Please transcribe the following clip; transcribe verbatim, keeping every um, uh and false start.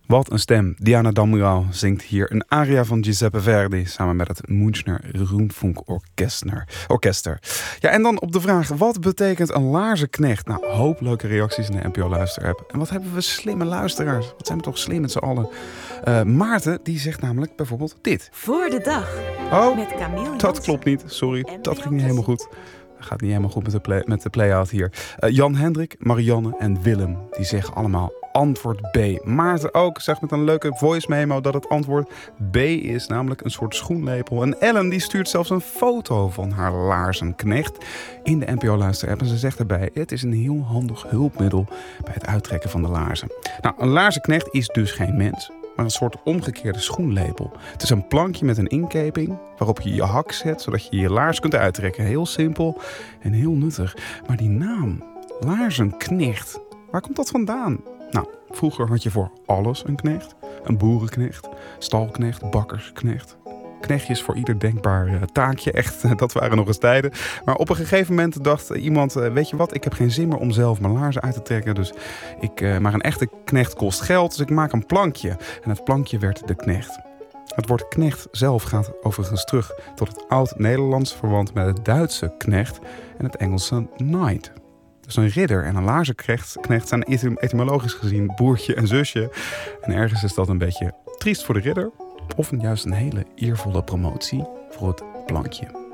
Wat een stem. Diana Damrau zingt hier een aria van Giuseppe Verdi samen met het Münchner Rundfunk Orkester. Ja, en dan op de vraag, wat betekent een laarzenknecht? Nou, hoop leuke reacties in de N P O Luisterapp. En wat hebben we slimme luisteraars? Wat zijn we toch slim met z'n allen? Uh, Maarten, die zegt namelijk bijvoorbeeld dit. Voor de dag. Oh, met Camille dat klopt niet. Sorry, dat ging niet helemaal goed. Dat gaat niet helemaal goed met de, play, met de play-out hier. Uh, Jan Hendrik, Marianne en Willem, die zeggen allemaal antwoord B. Maarten ook zegt met een leuke voice memo dat het antwoord B is, namelijk een soort schoenlepel. En Ellen die stuurt zelfs een foto van haar laarzenknecht in de N P O Luisterapp. En ze zegt erbij, het is een heel handig hulpmiddel bij het uittrekken van de laarzen. Nou, een laarzenknecht is dus geen mens, maar een soort omgekeerde schoenlepel. Het is een plankje met een inkeping waarop je je hak zet, zodat je je laars kunt uittrekken. Heel simpel en heel nuttig. Maar die naam, laarzenknecht, waar komt dat vandaan? Nou, vroeger had je voor alles een knecht. Een boerenknecht, stalknecht, bakkersknecht. Knechtjes voor ieder denkbaar uh, taakje. Echt, uh, dat waren nog eens tijden. Maar op een gegeven moment dacht iemand, uh, weet je wat, ik heb geen zin meer om zelf mijn laarzen uit te trekken. Dus ik, uh, maar een echte knecht kost geld, dus ik maak een plankje. En het plankje werd de knecht. Het woord knecht zelf gaat overigens terug tot het oud-Nederlands, verwant met het Duitse knecht en het Engelse knight. Dus een ridder en een laarzenknecht zijn etymologisch gezien broertje en zusje. En ergens is dat een beetje triest voor de ridder, of juist een hele eervolle promotie voor het plankje.